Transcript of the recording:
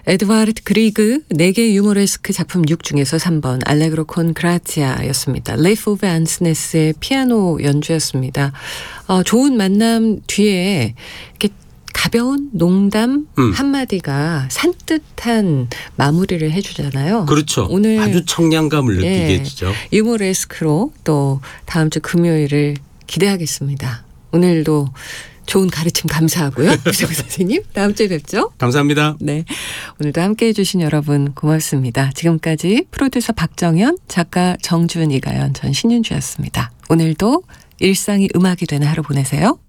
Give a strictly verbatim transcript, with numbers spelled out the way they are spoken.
에드와르드 그리그 네 개 유머레스크 작품 육 중에서 삼 번 알레그로 콘 그라치아였습니다. 레이프 오브 안스네스의 피아노 연주였습니다. 어, 좋은 만남 뒤에 이렇게 가벼운 농담 음. 한마디가 산뜻한 마무리를 해주잖아요. 그렇죠. 오늘 아주 청량감을 느끼게 예, 해주죠. 유머레스크로 또 다음 주 금요일을 기대하겠습니다. 오늘도 좋은 가르침 감사하고요. 유정 선생님 다음 주에 뵙죠. 감사합니다. 네, 오늘도 함께해 주신 여러분 고맙습니다. 지금까지 프로듀서 박정현, 작가 정준, 이가연, 전 신윤주였습니다. 오늘도 일상이 음악이 되는 하루 보내세요.